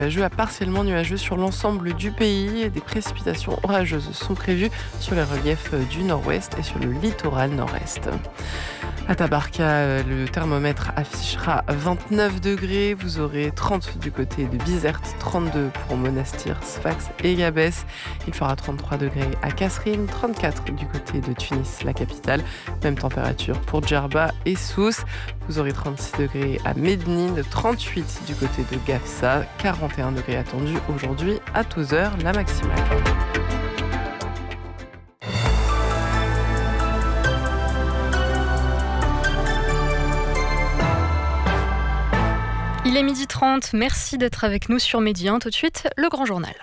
Nuageux à partiellement nuageux sur l'ensemble du pays. Des précipitations orageuses sont prévues sur les reliefs du nord-ouest et sur le littoral nord-est. À Tabarka, le thermomètre affichera 29 degrés. Vous aurez 30 du côté de Bizerte, 32 pour Monastir, Sfax et Gabès. Il fera 33 degrés à Kasserine, 34 du côté de Tunis, la capitale. Même température pour Djerba et Sousse. Vous aurez 36 degrés à Mednine, 38 du côté de Gafsa, 41 degrés attendus aujourd'hui à Tozeur, la maximale. Il est 12h30, merci d'être avec nous sur Midi 1. Tout de suite, le grand journal.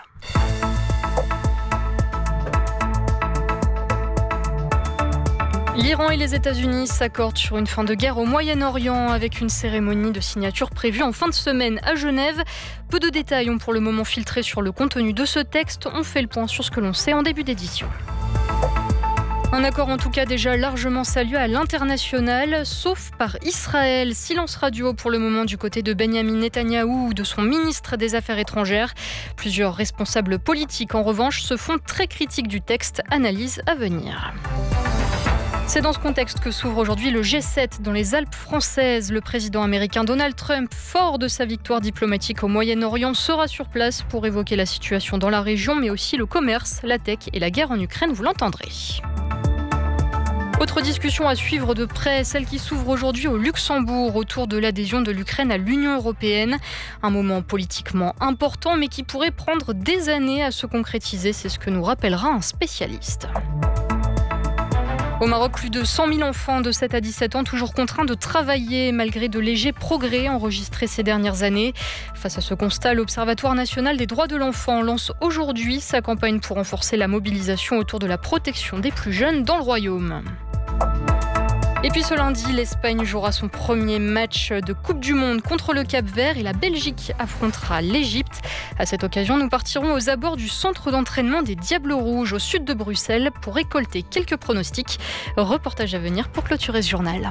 L'Iran et les États-Unis s'accordent sur une fin de guerre au Moyen-Orient avec une cérémonie de signature prévue en fin de semaine à Genève. Peu de détails ont pour le moment filtré sur le contenu de ce texte. On fait le point sur ce que l'on sait en début d'édition. Un accord en tout cas déjà largement salué à l'international, sauf par Israël. Silence radio pour le moment du côté de Benyamin Netanyahou ou de son ministre des Affaires étrangères. Plusieurs responsables politiques en revanche se font très critiques du texte. Analyse à venir. C'est dans ce contexte que s'ouvre aujourd'hui le G7 dans les Alpes françaises. Le président américain Donald Trump, fort de sa victoire diplomatique au Moyen-Orient, sera sur place pour évoquer la situation dans la région, mais aussi le commerce, la tech et la guerre en Ukraine, vous l'entendrez. Autre discussion à suivre de près, celle qui s'ouvre aujourd'hui au Luxembourg autour de l'adhésion de l'Ukraine à l'Union européenne. Un moment politiquement important mais qui pourrait prendre des années à se concrétiser, c'est ce que nous rappellera un spécialiste. Au Maroc, plus de 100 000 enfants de 7 à 17 ans toujours contraints de travailler malgré de légers progrès enregistrés ces dernières années. Face à ce constat, l'Observatoire national des droits de l'enfant lance aujourd'hui sa campagne pour renforcer la mobilisation autour de la protection des plus jeunes dans le royaume. Et puis ce lundi, l'Espagne jouera son premier match de Coupe du Monde contre le Cap-Vert et la Belgique affrontera l'Égypte. À cette occasion, nous partirons aux abords du centre d'entraînement des Diables Rouges au sud de Bruxelles pour récolter quelques pronostics. Reportage à venir pour clôturer ce journal.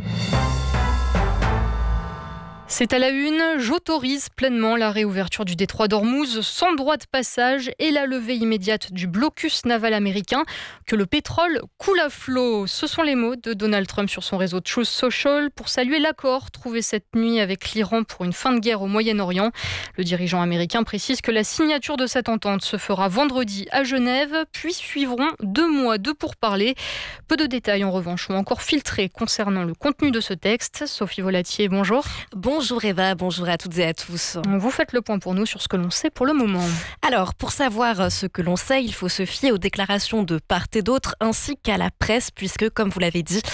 C'est à la une, j'autorise pleinement la réouverture du détroit d'Ormuz sans droit de passage et la levée immédiate du blocus naval américain. Que le pétrole coule à flot. Ce sont les mots de Donald Trump sur son réseau Truth Social pour saluer l'accord trouvé cette nuit avec l'Iran pour une fin de guerre au Moyen-Orient. Le dirigeant américain précise que la signature de cette entente se fera vendredi à Genève, puis suivront 2 mois de pourparlers. Peu de détails en revanche ont encore filtré concernant le contenu de ce texte. Sophie Volatier, bonjour. Bonjour Eva, bonjour à toutes et à tous. Vous faites le point pour nous sur ce que l'on sait pour le moment. Alors, pour savoir ce que l'on sait, il faut se fier aux déclarations de part et d'autre ainsi qu'à la presse, puisque, comme vous l'avez dit,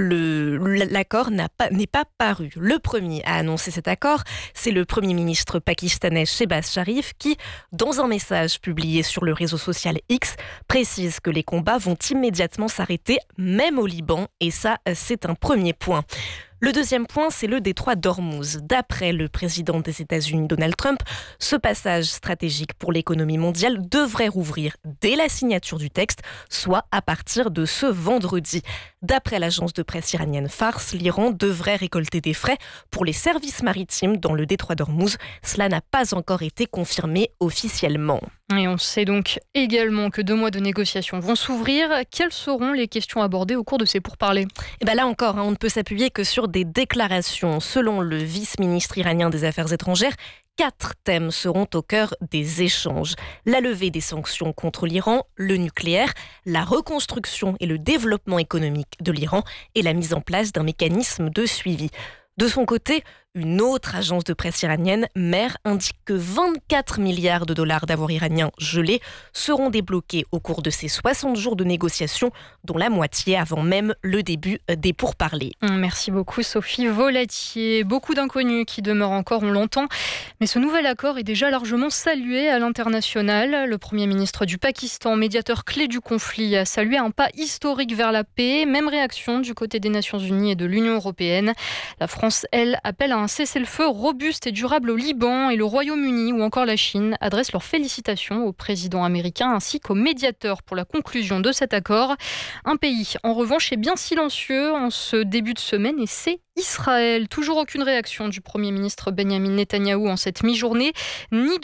l'accord n'est pas paru. Le premier à annoncer cet accord, c'est le Premier ministre pakistanais Shehbaz Sharif qui, dans un message publié sur le réseau social X, précise que les combats vont immédiatement s'arrêter, même au Liban, et ça, c'est un premier point. Le deuxième point, c'est le détroit d'Ormuz. D'après le président des États-Unis, Donald Trump, ce passage stratégique pour l'économie mondiale devrait rouvrir dès la signature du texte, soit à partir de ce vendredi. D'après l'agence de presse iranienne Fars, l'Iran devrait récolter des frais pour les services maritimes dans le détroit d'Ormuz. Cela n'a pas encore été confirmé officiellement. Et on sait donc également que 2 mois de négociations vont s'ouvrir. Quelles seront les questions abordées au cours de ces pourparlers ? Et là encore, on ne peut s'appuyer que sur des déclarations. Selon le vice-ministre iranien des Affaires étrangères, 4 thèmes seront au cœur des échanges. La levée des sanctions contre l'Iran, le nucléaire, la reconstruction et le développement économique de l'Iran et la mise en place d'un mécanisme de suivi. De son côté, une autre agence de presse iranienne, MER, indique que 24 milliards de dollars d'avoirs iraniens gelés seront débloqués au cours de ces 60 jours de négociations, dont la moitié avant même le début des pourparlers. Merci beaucoup Sophie Volatier. Beaucoup d'inconnus qui demeurent encore, on l'entend, mais ce nouvel accord est déjà largement salué à l'international. Le Premier ministre du Pakistan, médiateur clé du conflit, a salué un pas historique vers la paix. Même réaction du côté des Nations Unies et de l'Union européenne. La France, elle, appelle à un un cessez-le-feu robuste et durable au Liban et le Royaume-Uni ou encore la Chine adressent leurs félicitations au président américain ainsi qu'au médiateur pour la conclusion de cet accord. Un pays, en revanche, est bien silencieux en ce début de semaine et c'est Israël. Toujours aucune réaction du Premier ministre Benjamin Netanyahou en cette mi-journée, ni